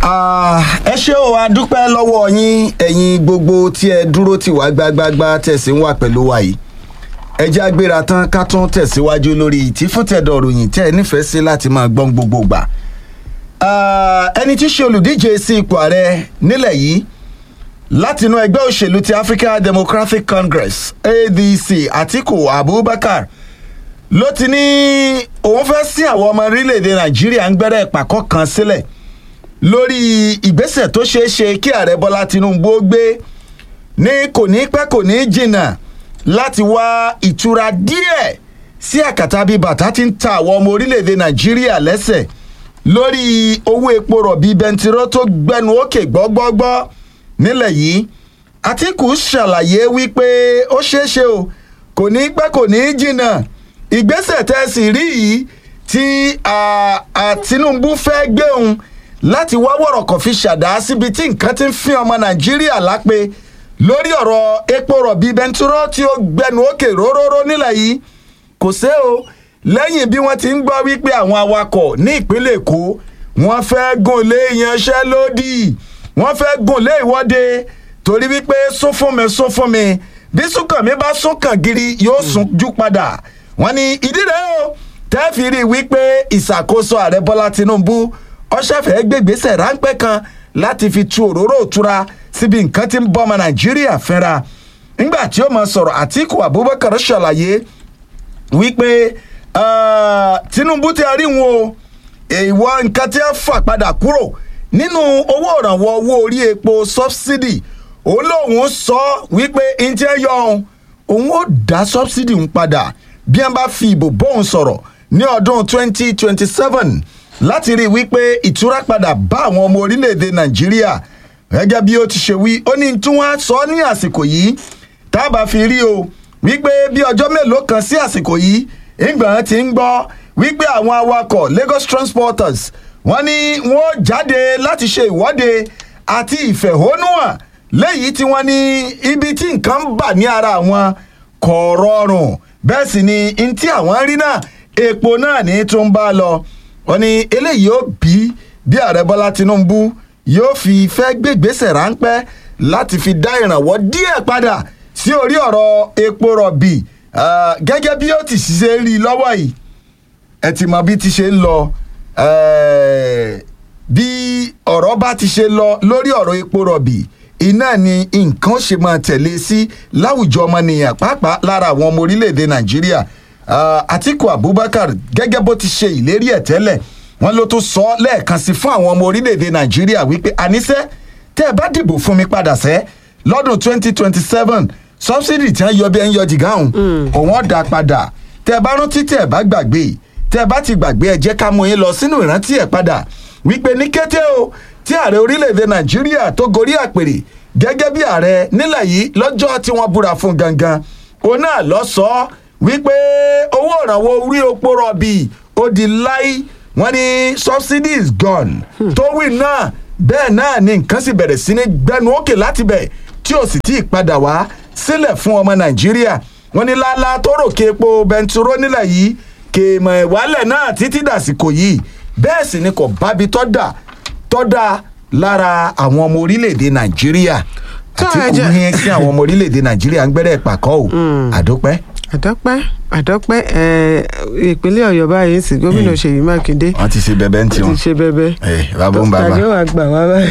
ẹ ṣé o, a dúpẹ́ lọ́wọ́ yín ẹ̀yin gbogbo tí ẹ dúró tì wá gbágbágbá tẹ̀sí ń wà pẹ̀lú wa yìí. Ẹ jẹ́ agbéra tán ká tún tẹ̀síwájú lórí ìtìfúntẹ̀dọ̀ ròyìn tẹ́ ẹ nífẹ̀ẹ́ sí láti máa gbọ́n gbogbo gbà. Ẹni tí ṣe olùdíje sí ipò ààrẹ nílẹ̀ yìí látinú ẹgbẹ́ òṣèlú ti African Democratic Congress ADC Atiku Abubakar ló ti ní òun fẹ́ sí àwọn ọmọ orílẹ̀-èdè Nàìjíríà ń gbẹ́rẹ́ ìpàkọ́ kan sílẹ̀ lórí ìgbésẹ̀ tó ṣeé ṣe kí ààrẹ Bọ́lá Tinubu ó gbé ní kò ní pẹ́ kò ní jìnnà láti wá ìtura díẹ̀ sí àkàtà bí bàtà ti ń ta àwọn ọmọ orílẹ̀-èdè Nàìjíríà lẹ́sẹ̀ lórí owó epo rọ̀bì bẹntiró tó gbẹnu òkè gbọ́gbọ́gbọ́ nílẹ̀ yìí. Atiku ṣàlàyé wípé ó ṣeé ṣe o kò ní pẹ́ kò ní jìnnà ìgbésẹ̀ tẹ́ sì rí yìí tí Tinubu fẹ́ gbé òun láti wá wọ̀rọ̀kọ̀ fi ṣàdá síbi tí nǹkan ti ń fi ọmọ Nàìjíríà lápè lórí ọ̀rọ̀ epo rọ̀bì bẹntiró tí ó gbẹnu òkè róróró nílẹ̀ yìí kò sé o lẹ́yìn bí wọ́n ti ń gbọ́ wípé àwọn awakọ̀ ní ìpínlẹ̀ Èkó wọ́n fẹ́ gùn lé ìyanṣẹ́lódì wọ́n fẹ́ gùn lé ìwọ́de torí wípé sún fún mi bí Súnkànmí bá súnkàn gírí yóò súnjú padà. Wọ́n ní ìdí rẹ̀ o tẹ́ fi rí wípé ìṣàkóso ààrẹ Bọ́lá Tinubu ó ṣẹ̀fẹ̀ gbégbésẹ̀ ráńpẹ́ kan láti fi tu òróró òtura síbi nǹkan tí ń bọ́ ọmọ Nàìjíríà fínra. Nígbà tí ó máa sọ̀rọ̀ Atiku Abubakar ṣàlàyé wípé Tinubu ti rí wọn o ìwọ nǹkan tí a fà padà kúrò nínú owó ìrànwọ́ owó orí epo subsidy òun lòun sọ wípé ǹjẹ́ yọ òun ó dá subsidy ń padà bí wọ́n bá fi ìbò bóun sọ̀rọ̀ ní ọdún 2027 láti rí i wípé ìtura padà bá àwọn ọmọ orílẹ̀-èdè Nàìjíríà gẹ́gẹ́ bí ó ti ṣe wí ó ní tí wọ́n sọ ní àsìkò yìí tá a bá fi rí o wípé bí ọjọ́ mélòó kan sí àsìkò yìí ìgbọ̀n ti ń gbọ́ wípé àwọn awakọ̀ Lagos Transporters wọ́n ní wọ́n jáde láti ṣe ìwọ́de àti ìfẹ̀hónúhàn lẹ́yìn tí wọ́n ní ibi tí nǹkan bà ní ara àwọn kò rọrùn bẹ́ẹ̀ sì ni n tí àwọn rí náà epo náà ní tó ń bá lọ. Wọ́n ní eléyìí ó bí ààrẹ Bọ́lá Tinubu yóò fi fẹ́ gbégbésẹ̀ ráńpẹ́ láti fi dá ìrànwọ́ díẹ̀ padà sí orí ọ̀rọ̀ epo rọ̀bì gẹ́gẹ́ bí ó ti ṣe rí lọ́wọ́ yìí ẹ ti mọ bí ti ṣe ń lọ bí ọ̀rọ̀ bá ti ṣe lọ lórí ọ̀rọ̀ epo rọ̀bì iná ni nǹkan ṣe máa tẹ̀lé sí láwùjọ ọmọnìyàn pàápàá lára àwọn ọmọ orílẹ̀-èdè Nàìjíríà. Atiku Abubakar gẹ́gẹ́ bó ti ṣe ìlérí ẹ̀ tẹ́lẹ̀ wọ́n ló tún sọ lẹ́ẹ̀kan sí fún àwọn ọmọ orílẹ̀-èdè Nàìjíríà wípé àníṣe tẹ́ ẹ bá dìbò fún mi padà sẹ́ lọ́dún 2027 subsidy tí wọ́n yọ bí ẹ ń yọ jìgáhùn òun ọ̀dà padà tẹ́ ẹ bá rántí tẹ́ ẹ bá gbàgbé tẹ́ ẹ bá ti gbàgbé ẹ jẹ́ ká mú yín lọ sínú ìrántí ẹ̀ padà wípé ní kété o tí ààrẹ orílẹ̀-èdè Nàìjíríà tó gorí àpèrè gẹ́gẹ́ bí ààrẹ nílẹ̀ yìí lọ́jọ́ tí wọ́n búra fún gangan òun náà lọ sọ wípé owó ìrànwọ́ orí epo rọ̀bì ó di láí wọ́n ní subsidy is gone tó wí náà bẹ́ẹ̀ náà ni nǹkan sì bẹ̀rẹ̀ sí ní gbẹnu òkè láti bẹ̀ tí ó sì tí ì padà wá sílẹ̀ fún ọmọ Nàìjíríà. Wọ́n ní lálá tó ròkè epo bẹntiró nílẹ̀ yìí kèémọ̀ ìwálẹ̀ náà títí dàsìkò yìí bẹ́ẹ̀ sì ni kò bábi tọ́da lára àwọn ọmọ orílẹ̀-èdè Nàìjíríà. Àtìkù ní kí àwọn ọmọ orílẹ̀-èdè Nàìjíríà ń gbẹ́rẹ́ ìpàkọ́ o àdópẹ́. àdọ́pẹ́ ìpínlẹ̀ Ọ̀yọ́ báyìí sí gómìnà Ṣèyí Mákindé wọ́n ti ṣe bẹbẹ ń tiwọn. wọ́n ti ṣe bẹbẹ. bàbá ń bàbá. tàbí wàá gbà wá báyìí.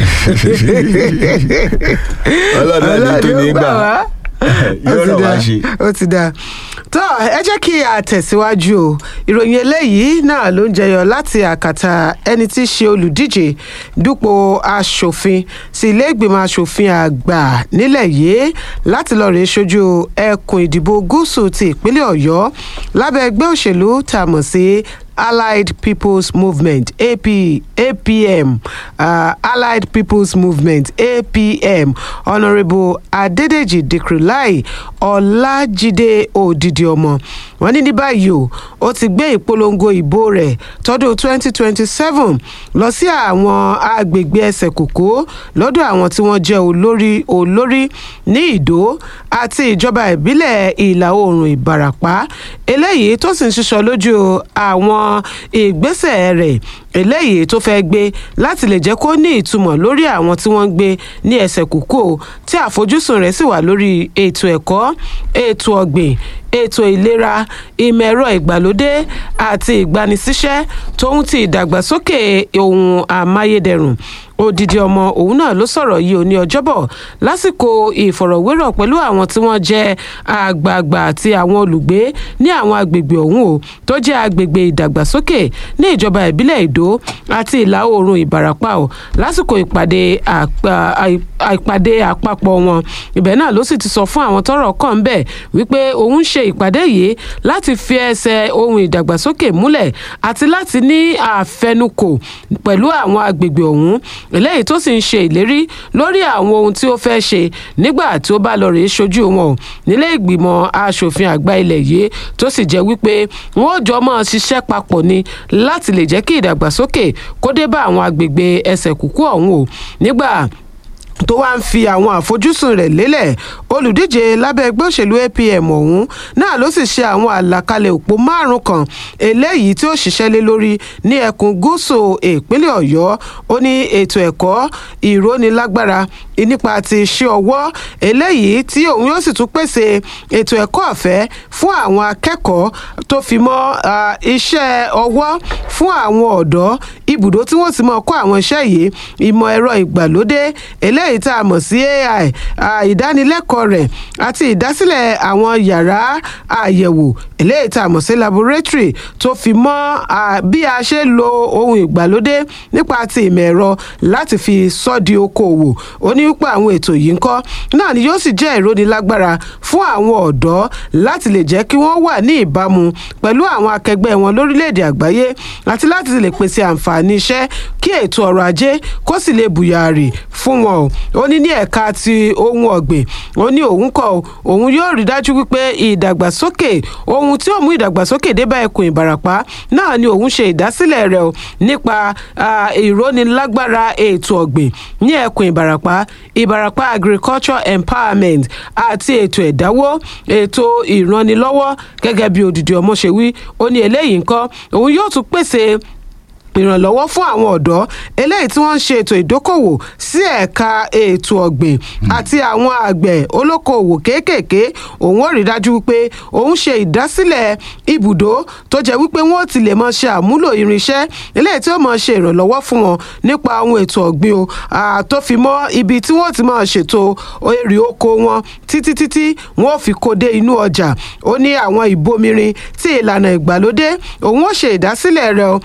ọlọ́dún tó ní gbà yóò rọ̀ wá ṣe. ó ti dáa tó ẹ jẹ́ kí a tẹ̀síwájú o ìròyìn eléyìí náà ló ń jẹyọ láti àkàtà ẹni tí í ṣe olùdíje dupò aṣòfin sí ilé ìgbìmọ̀ aṣòfin àgbà nílẹ̀ yìí láti lọ rèé ṣojú ẹkùn ìdìbò gúúsù ti ìpínlẹ̀ Ọ̀yọ́ lábẹ́ ẹgbẹ́ òṣèlú tá a mọ̀ sí Allied People's Movement APM Allied People's Movement APM Honourable Adédèjì Dìkrúláì Ọlájídé Òdìdíọmọ wọ́n ní báyìí ó ti gbé ìpolongo ìbò rẹ̀ tọdún 2027 lọ sí àwọn agbègbè ẹsẹ̀ kòkó lọ́dọ̀ àwọn tí wọ́n jẹ́ olórí ní Ìdó àti ìjọba ìbílẹ̀ ìlà oòrùn Ìbàràpá eléyìí tó sì ń ṣiṣọ́ lójú àwọn àwọn ìgbésẹ̀ rẹ̀ eléyìí tó fẹ́ gbé láti lè jẹ́ kó ní ìtumọ̀ lórí àwọn tí wọ́n ń gbé ní ẹsẹ̀ kúkú tí àfojúsùn rẹ̀ sì wà lórí ètò ẹ̀kọ́, ètò ọ̀gbìn, ètò ìlera, ìmọ̀ ẹ̀rọ ìgbàlódé àti ìgbanisíṣẹ́ tóun ti ìdàgbàsókè ohun amáyédẹrùn. Odidi ọmọ òun náà ló sọ̀rọ̀ yìí ní ọjọ́bọ̀ lásìkò ìfọ̀rọ̀wérọ̀ pẹ̀lú àwọn tí wọ́n jẹ́ àgbààgbà àti àwọn olùgbé ní àwọn agbègbè ọ̀hún o tó jẹ́ agbègbè ìdàgbàsókè ní ìjọba ìbílẹ̀ Ìdó àti ìlà oòrùn Ìbàràpá o lásìkò ìpàdé àpapọ̀ wọn. Ibẹ̀ náà ló sì ti sọ fún àwọn tọ́rọ̀ kàn ń bẹ̀ wípé òun ṣe ìpàdé yìí láti fi ẹsẹ̀ ohun ìdàgbàsókè múlẹ̀ àti láti ní àfẹnukò pẹ̀lú àwọn agbègbè ọ̀hún eléyìí tó sì ń ṣe ìlérí lórí àwọn ohun tí ó fẹ́ ṣe nígbà tí ó bá lọ rèé ṣojú wọn nílé ìgbìmọ̀ aṣòfin àgbà ilẹ̀ yìí tó sì jẹ́ wípé wọn ò jọ máa ṣiṣẹ́ papọ̀ ni láti lè jẹ́ kí ìdàgbàsókè kó dé bá àwọn agbègbè ẹsẹ̀ kúkú ọ̀hún o nígbà tó wá ń fi àwọn àfojúsùn rẹ̀ lélẹ̀. Olùdíje lábẹ́ ẹgbẹ́ òṣèlú APM ọ̀hún náà ló sì ṣe àwọn àlàkalẹ̀ òpó 5 kan eléyìí tí ó ṣiṣẹ́ lé lórí ní ẹkùn gúúsù ìpínlẹ̀ Ọ̀yọ́. Ó ní ètò ẹ̀kọ́ ìrónilágbára nípa ti iṣẹ́ ọwọ́ eléyìí tí òun yóò sì tún pèsè ètò ẹ̀kọ́ ọ̀fẹ́ fún àwọn akẹ́kọ̀ọ́ tó fi mọ́ iṣẹ́ ọwọ́ fún àwọn ọ̀dọ́, ibùdó tí wọ́n ti máa kọ́ àwọn iṣẹ́ yìí, ìmọ̀ ẹ̀rọ ìgbàlódé eléyìí tá a mọ̀ sí AI, ìdánilẹ́kọ̀ọ́ rẹ̀ àti ìdásílẹ̀ àwọn yàrá àyẹ̀wò eléyìí tá a mọ̀ sí laboratory tó fi mọ́ bí a ṣe lo ohun ìgbàlódé nípa ti ìmọ̀ ẹ̀rọ láti fi sọ́ di okòòwò. Ó ní wípé àwọn ètò yìí ń kọ́ náà ni yóò sì jẹ́ ìrónilágbára fún àwọn ọ̀dọ́ láti lè jẹ́ kí wọ́n wà ní ìbámu pẹ̀lú àwọn akẹgbẹ́ wọn lórílẹ̀‐èdè àgbáyé àti láti lè pèsè àǹfààní iṣẹ́ kí ètò ọrọ̀ ajé kó sì lè bùyàrì fún wọn. Ó ní ẹ̀ka ti ohun ọ̀gbìn ó ní òun yóò rí dájú wípé ìdàgbàsókè ohun tí ó mú ìdàgbàsókè dé bá ẹkùn Ìbàràpá náà ni òun ṣe ìdásílẹ̀ rẹ̀ nípa ìrónilágbára ètò ọ̀gbìn ní ẹkùn Ìbàràpá Agriculture Empowerment àti ètò ẹ̀dáwó, ètò ìrànilọ́wọ́ gẹ́gẹ́ bí Odidi ọmọ ṣe wí. Ó ní eléyìí ńkọ́ òun yóò tún pèsè ìrànlọ́wọ́ fún àwọn ọ̀dọ́ eléyìí tí wọ́n ń ṣe ètò ìdókòwò sí ẹ̀ka ètò ọ̀gbìn àti àwọn àgbẹ̀ olókoòwò kéékèèké. Òun ò rí dájú wípé òun ṣe ìdásílẹ̀ ibùdó tó jẹ́ wípé wọ́n ti lè máa ṣe àmúlò irinṣẹ́ eléyìí tí ó máa ṣe ìrànlọ́wọ́ fún wọn nípa àwọn ètò ọ̀gbìn o tó fi mọ́ ibi tí wọ́n ti máa ṣètò èrè oko wọn títí wọ́n fi kó dé inú ọjà. Ó ní àwọn ìbomirin tí ìlànà ìgbàlódé òun ó ṣe ìdásílẹ̀ rẹ̀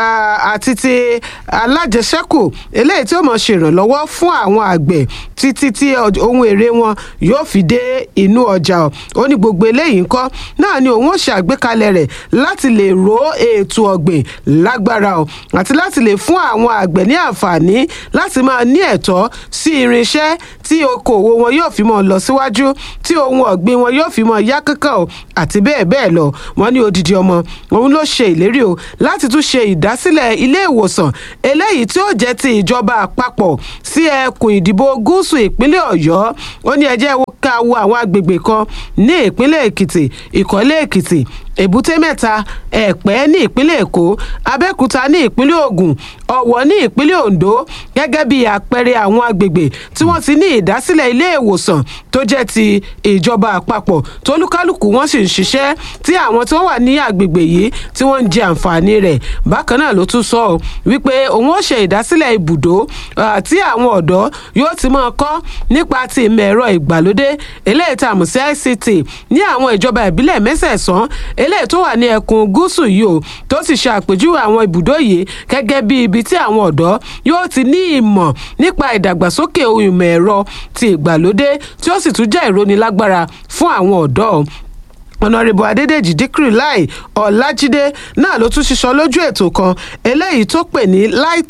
àti ti alájẹsẹ́kù eléyìí tí ó mọ̀ ṣe ìrànlọ́wọ́ fún àwọn àgbẹ̀ títí tí ohun èrè wọn yóò fi dé inú ọjà. Ó ní gbogbo eléyìí ńkọ́ náà ni òun ó ṣe àgbékalẹ̀ rẹ̀ láti lè ró ètò ọ̀gbìn lágbára àti láti lè fún àwọn àgbẹ̀ ní àǹfààní láti máa ní ẹ̀tọ́ sí irinṣẹ́ tí okòwò wọn yóò fi mọ́ lọ síwájú, tí ohun ọ̀gbìn wọn yóò fi mọ́ yá kánkán àti bẹ́ẹ̀ bẹ́ẹ̀ lọ. Wọ́n ní Odidi ọmọ òun ló ṣe ìlérí láti tún ṣe ìdásílẹ̀ ilé ìwòsàn eléyìí tí ó jẹ́ ti ìjọba àpapọ̀ sí ẹkùn ìdìbò gúúsù ìpínlẹ̀ Ọ̀yọ́. Ó ní ẹ jẹ́ ká wo àwọn agbègbè kan ní ìpínlẹ̀ Èkìtì, Ìkọ́lé Èkìtì, Èbúté Mẹ́ta, Ẹ̀pẹ́ ní ìpínlẹ̀ Èkó, Abẹ́òkúta ní ìpínlẹ̀ Ògùn, Ọ̀wọ̀ ní ìpínlẹ̀ Oǹdó gẹ́gẹ́ bí àpẹẹrẹ àwọn agbègbè tí wọ́n ti ní ìdásílẹ̀ ilé ìwòsàn tó jẹ́ ti ìjọba àpapọ̀ tó lúkálùkù wọ́n sì ń ṣiṣẹ́ tí àwọn tí wọ́n wà ní agbègbè yìí tí wọ́n ń jẹ àǹfààní rẹ̀. Bákan náà ló tún sọ wípé òun ó ṣe ìdásílẹ̀ ibùdó tí àwọn ọ̀dọ́ yóò ti máa kọ́ nípa ti ìmọ̀ ẹ̀rọ ìgbàlódé eléyìí tá a mọ̀ sí ICT ní àwọn ìjọba ìbílẹ̀ mẹ́sẹ̀ẹ̀sán eléyìí tó wà ní ẹkùn gúúsù yìí tó sì ṣe àpèjúwe àwọn ibùdó yìí gẹ́gẹ́ bí ibi tí àwọn ọ̀dọ́ yóò ti ní ìmọ̀ nípa ìdàgbàsókè ohun ìmọ̀ ẹ̀rọ ti ìgbàlódé tí ó sì tún jẹ́ ìrónilágbára fún àwọn ọ̀dọ́. Honorable Adédèjì Díkìrìláì Ọlájídé náà ló tún ṣiṣọ́ lójú ètò kan eléyìí tó pè ní Light Up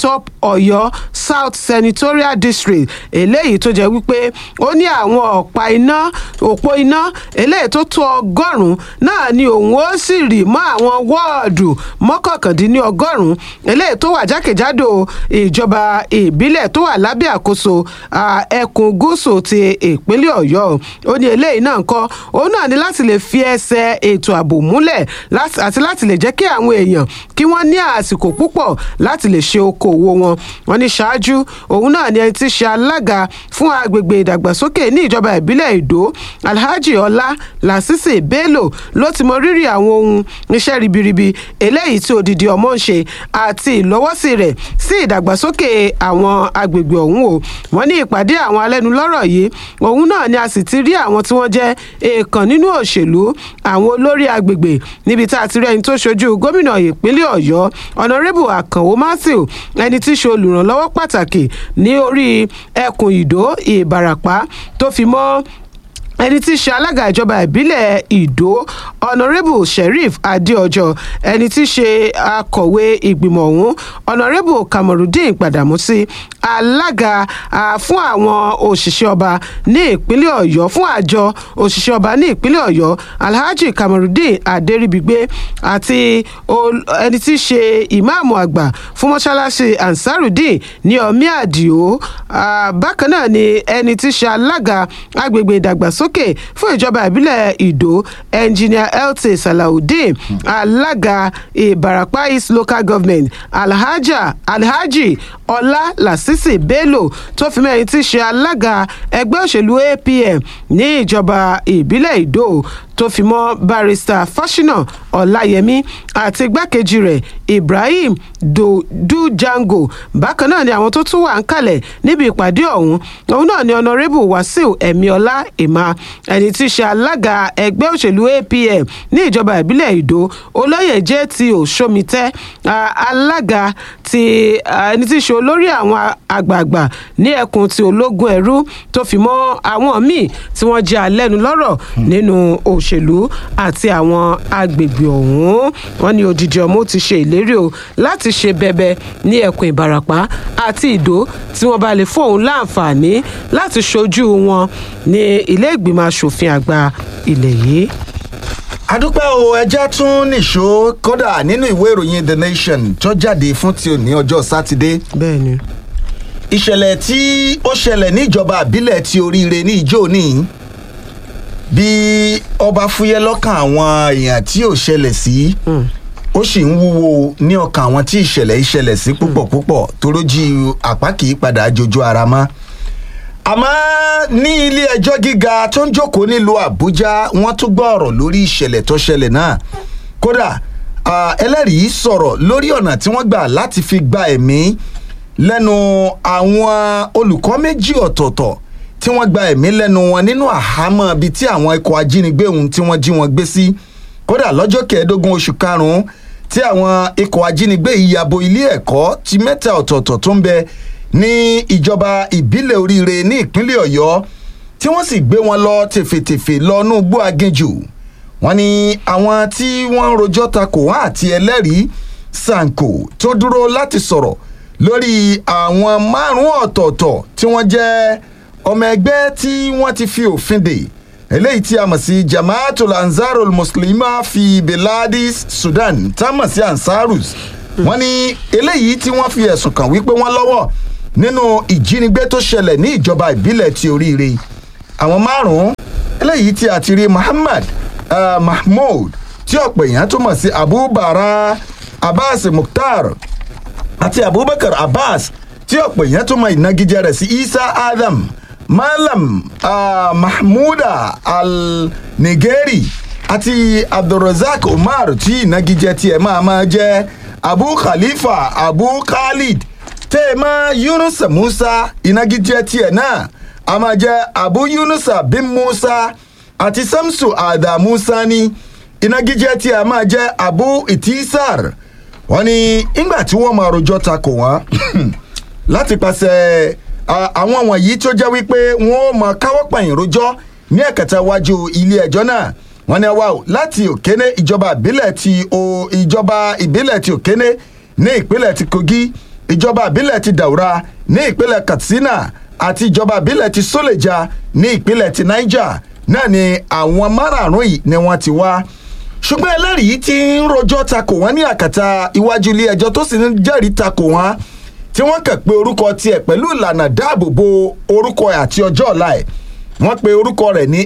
Ọ̀yọ́ South Senatorial District eléyìí tó jẹ́ wípé ó ní àwọn òpó iná eléyìí tó tó 100 náà ni òun ó sì rì mọ́ àwọn wọ́ọ̀dù mọ́kàndínlọ́gọ́rùn-ún eléyìí tó wà jákèjádò ìjọba ìbílẹ̀ tó wà lábẹ́ àkóso ẹkùn gúúsù ti ìpínlẹ̀ Ọ̀yọ́. Ó ní eléyìí náà ńkọ́ òun náà ní láti lè fi ẹsẹ̀ ètò ààbò múlẹ̀ àti láti lè jẹ́ kí àwọn èèyàn kí wọ́n ní àsìkò púpọ̀ láti lè ṣe okòwò wọn. Wọ́n ní ṣáájú òun náà ni ẹni tí ṣe alága fún agbègbè ìdàgbàsókè ní ìjọba ìbílẹ̀ Ìdó Alhaji Ọlá Lásìsì Bello ló ti mọ rírì àwọn ohun iṣẹ́ ribiribi eléyìí tí odidi ọmọ ń ṣe àti ìlọ́wọ́sí rẹ̀ sí ìdàgbàsókè àwọn agbègbè ọ̀hún o. Wọ́n ní ìpàdé àwọn alẹ́nulọ́rọ̀ yìí òun náà ni a sì ti rí àwọn tí wọ́n jẹ́ èèkàn nínú òṣèlú àwọn olórí agbègbè níbi tá a ti rí ẹni tó ṣojú gómìnà ìpínlẹ̀ Ọ̀yọ́ Honorable Àkànwó Matthew ẹni tí ṣe olùrànlọ́wọ́ pàtàkì ní orí ẹkùn Ìdó Ìbàràpá tó fi mọ́ ẹni tí í ṣe alága ìjọba ìbílẹ̀ Ìdó Honorable Sheriff Adéọjọ́ ẹni tí í ṣe akọ̀wé ìgbìmọ̀ ọ̀hún Honorable Kamorudeen Gbàdàmúsí alága fún àwọn òṣìṣẹ́ ọba ní ìpínlẹ̀ Ọ̀yọ́ fún àjọ òṣìṣẹ́ ọba ní ìpínlẹ̀ Ọ̀yọ́ Alhaji Kamorudeen Adéríbigbé àti ẹni tí í ṣe ìmáàmù àgbà fún mọ́ṣáláṣí Ansarudeen ní Ọmí Àdìó. Bákan náà ni ẹni tí í ṣe alága agbègbè ìdàgbàsókè fún ìjọba ìbílẹ̀ Ìdó Engineer LT Salaudeen alága Ìbàràpá East Local Government Alhaji Ọlá Lásìsì Bello tó fi mẹ́rin tí í ṣe alága ẹgbẹ́ òṣèlú APM ní ìjọba ìbílẹ̀ Ìdó tó fi mọ́ barrister Fáṣínà Ọláyẹmí àti igbákejì rẹ̀ Ibrahim Dujango. Bákan náà ni àwọn tó tún wà ń kalẹ̀ níbi ìpàdé ọ̀hún òun náà ni Honorable Wasiu Ẹ̀míọlá Emma ẹni tí í ṣe alága ẹgbẹ́ òṣèlú APM ní ìjọba ìbílẹ̀ Ìdó olóyè JT Òṣómitẹ́ alága ti ẹni tí í ṣe olórí àwọn àgbààgbà ní ẹkùn ti ológun ẹrú tó fi mọ́ àwọn míì tí wọ́n jẹ́ alẹ́nulọ́rọ̀ nínú òṣèlú àti àwọn agbègbè ọ̀hún. Wọ́n ní odidi ọmọ ti ṣe ìlérí o láti ṣe bẹbẹ ní ẹkùn Ìbàràpá àti Ìdó tí wọ́n bá lè fún òun láǹfààní láti ṣojú wọn ní ilé ìgbìmọ̀ asòfin àgbà ilẹ̀ yìí. Adúpẹ́ o ẹjẹ́ tún nìṣó kódà nínú ìwé ìròyìn The Nation tó jáde fún ti òní ọjọ́ Sátidé. Bẹ́ẹ̀ni. Ìṣẹ̀lẹ̀ tí ó ṣẹlẹ̀ ní ìjọba àbílẹ̀ ti Oríire ní ìjó ní bí ọba fúyẹ́ lọ́kàn àwọn èèyàn tí ò ṣẹlẹ̀ sí ó sì ń wúwo ní ọkàn àwọn tí ìṣẹ̀lẹ̀ sí púpọ̀ torójì àpá kì í padà jojú ara mọ́. Àmọ́ ní ilé ẹjọ́ gíga tó ń jókòó nílùú Àbújá wọ́n tún gbọ́ ọ̀rọ̀ lórí ìṣẹ̀lẹ̀ tó ṣẹlẹ̀ náà. Kódà ẹlẹ́rìí sọ̀rọ̀ lórí ọ̀nà tí wọ́n gbà láti fi gba ẹ̀mí lẹ́nu àwọn olùkọ́ méjì ọ̀tọ̀ọ̀tọ̀ tí wọ́n gba ẹ̀mí lẹ́nu wọn nínú àhámọ́ bíi tí àwọn ikọ̀ ajínigbé ohun tí wọ́n jí wọn gbé sí. Kódà lọ́jọ́ 15 oṣù karùn-ún tí àwọn ikọ̀ ajínigbé yìí yabo ilé ẹ̀kọ́ ti mẹ́ta ọ̀tọ̀ọ̀tọ̀ tó ń bẹ ní ìjọba ìbílẹ̀ Oríire ní ìpínlẹ̀ Ọ̀yọ́ tí wọ́n sì gbé wọn lọ tèfètèfè lọ́nú igbó aginjù. Wọ́n ní àwọn tí wọ́n ń rojọ́ takò wọ́n àti ẹlẹ́rìí Sanko tó dúró láti sọ̀rọ̀ lórí àwọn 5 ọ̀tọ̀ọ̀tọ̀ tí wọ́n jẹ́ ọmọ ẹgbẹ́ tí wọ́n ti fi òfin dè eléyìí tí a mọ̀ sí Jamaatul Ansarul Muslima fi Beladis Sudan tá a mọ̀ sí Ansarus. Wọ́n ní eléyìí tí wọ́n fi ẹ̀sùn kàn wípé wọ́n lọ́wọ́ nínú ìjínigbé tó ṣẹlẹ̀ ní ìjọba ìbílẹ̀ ti Oríire. Àwọn 5 eléyìí tí a ti rí Mahmoud tí ọ̀pọ̀ èèyàn tó mọ̀ sí Abubara Abbas Mukhtar àti Abubakar Abbas tí ọ̀pọ̀ èèyàn tó mọ̀ ìnagijẹ rẹ̀ sí Isa Adam Malam Mahmuda Al-Nigeri àti Abdulrazak Umar tí ìnagijẹ tiẹ̀ máa jẹ́ Abu Khalifa Abu Khalid tẹ́ẹ̀mọ́ Yunusa Musa ìnagijẹ tiẹ̀ náà a máa jẹ́ Abu Yunusa bin Musa àti Samsu Ada Musa ní ìnagijẹ tiẹ̀ máa jẹ́ Abu Itisar. Wọ́n ní ìgbà tí wọ́n máa rojọ́ takò wọ́n láti pàṣẹ àwọn wọ̀nyí tó jẹ́ wípé wọ́n máa káwọ́ pààyàn rojọ́ ní ẹ̀kẹta wájú ilé ẹjọ́ náà. Wọ́n ní wá láti Òkéné ìjọba ìbílẹ̀ ti Òkéné ní ìpínlẹ̀ ti Kogi ìjọba ìbílẹ̀ ti Daura ní ìpínlẹ̀ Katsina àti ìjọba ìbílẹ̀ ti Suleja ní ìpínlẹ̀ ti Niger náà ni àwọn márààrún yìí ni wọ́n ti wá ṣùgbọ́n ẹlẹ́rìí tí ń rojọ́ takò wọ́n ní àkàtà iwájú ilé ẹjọ́ tó sì ń jẹ́rìí takò wọ́n tí wọ́n kàn pé orúkọ tiẹ̀ pẹ̀lú ìlànà dáàbòbò orúkọ ẹ̀ àti ọjọ́ ọ̀la ẹ̀ wọ́n pe orúkọ rẹ̀ ní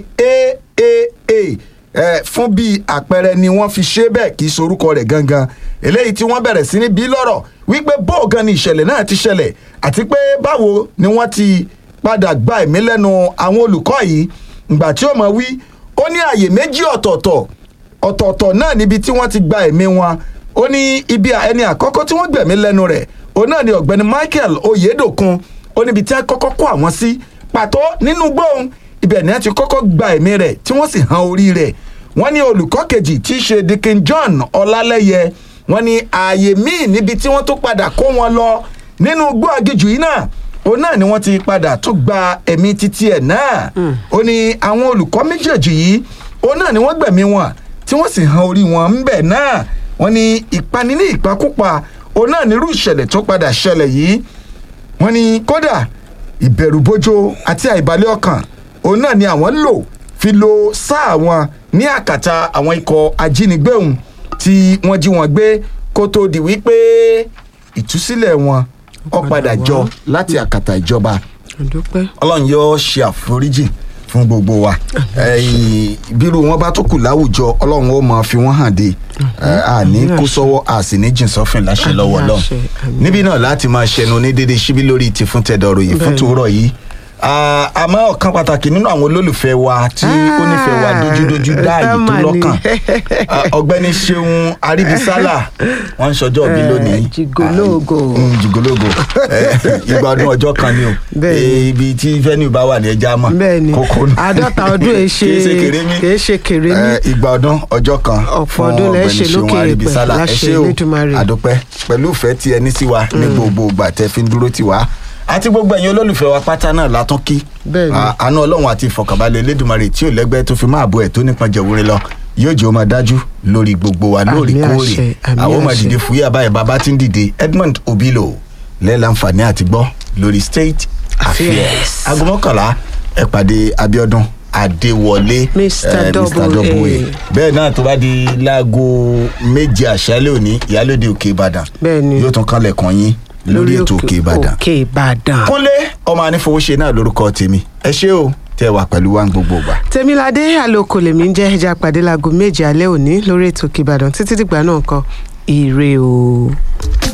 AAA fún bí àpẹẹrẹ ni wọ́n fi ṣe bẹ́ẹ̀ kì í ṣe orúkọ rẹ̀ gangan eléyìí tí wọ́n bẹ̀rẹ̀ sí ní bí lọ́rọ̀ wípé bóògan ni ìṣẹ̀lẹ̀ náà ti ṣẹlẹ̀ àti pé báwo ni wọ́n ti padà gba ẹ̀mí lẹ́nu àwọn olùkọ́ yìí ìgbà tí ó mọ̀ wí ó ní àyè méjì ọ̀tọ̀ọ̀tọ̀ náà níbi tí wọ́n ti gba ẹ̀mí wọn ó ní ibi ẹni àkọ́kọ́ tí wọ́n gbẹ̀mí lẹ́nu rẹ̀ òun náà ni ọ̀gbẹ́ni Michael Oyedokun ó níbi tí a kọ́kọ́ kó àwọn sí pàtó nínú gbóhùn ibẹ̀ ni a ti kọ́kọ́ gba ẹ̀mí rẹ̀ tí wọ́n sì han orí rẹ̀ wọ́n ní olùkọ́ kejì tí í ṣe Dikin John Ọlálẹ́yẹ wọ́n ní ààyè míì níbi tí wọ́n tó padà kó wọn lọ nínú igbó aginjù yìí náà òun náà ni wọ́n ti padà tó gba ẹ̀mí títí ẹ̀ náà ó ní àwọn olùkọ́ méjèèjì yìí òun náà ni wọ́n gbẹ̀mí wọn tí wọ́n sì han orí wọn ńbẹ̀ náà wọ́n ní ìpani ní ìpakúpa òun náà nírú ìṣẹ̀lẹ̀ tó padà ṣẹlẹ̀ yìí wọ́n ní kódà ìbẹ̀rùbojo àti àìbalẹ̀ ọkàn òun náà ni àwọn lò fi lo sáà wọn ní àkàtà àwọn ikọ̀ ajínigbé òun tí wọ́n jí wọn gbé kó tó di wípé ìtúsílẹ̀ wọn ó padà jọ láti àkàtà ìjọba Ọlọ́run yóò ṣe àforíjì fún gbogbo wa bírú wọn bá tó kù láwùjọ Ọlọ́run ó máa fi wọ́n hàn dé àní kó sọ́wọ́ àsì ní jìn sọ́fìn láṣẹ lọ́wọ́ lọ́hùn níbí náà láti máa ṣẹnu ní dédé síbí lórí ti fún tẹ̀dọ̀ ròyìn fún tòórọ̀ yìí àmọ́ ọ̀kan pàtàkì nínú àwọn olólùfẹ́ wa tí ó nífẹ̀ẹ́ wa dójúdójú dáàyè tó lọ́kàn ọ̀gbẹ́ni Ṣeun Arìbísálà wọ́n ń ṣọjọ́ òbí lónìí jìgológo ìgbà ọdún ọjọ́ kan ni o ibi tí venue bá wà ní ẹja mọ̀ kókó náà 50 ọdún kìí ṣe kéré mi ìgbà ọdún ọjọ́ kan fún ọ̀gbẹ́ni Ṣeun Arìbísálà ẹ ṣé o àdúpẹ́ pẹ̀lú ìfẹ́ tí ẹ ní sí wa ní gbogbo ìgbà tẹ́ fi ń dúró tì wá àti gbogbo ẹ̀yin olólùfẹ́ wa pátá náà látún kí àánú Ọlọ́run àti ìfọ̀kànbalẹ̀ Elédùmarè tí ò lẹ́gbẹ́ tó fi máa bo ẹ̀ tó nípọn jẹ̀wúrẹ́ lọ yóò jẹ́ ó máa dájú lórí gbogbo wa lóòrèkóòrè àwọn ọmọ dìde fúyà báyìí bàbá tí ń dìde Edmond Obilo lẹ́ẹ̀láǹfààní àti gbọ́ lórí State Affairs aago 11 ẹ pàdé Abíọ́dún Adéwọlé Mr. Double A bẹ́ẹ̀ náà tó bá di láago 7 àṣálẹ́ òní Ìyálóde Òkè Ìbàdàn yóò tún kanlẹ̀ kan yín lórí ètò Òkè Ìbàdàn. Kúnlé ọmọ anífowóṣe náà lórúkọ tèmi ẹ ṣé o tẹ́ wà pẹ̀lú wa gbogbo ìgbà. Tèmiládé Àlòkò lèmi ń jẹ́ ẹja pàdé láago 7 alẹ́ òní lórí ètò Òkè Ìbàdàn títí dìgbà náà kan ire o.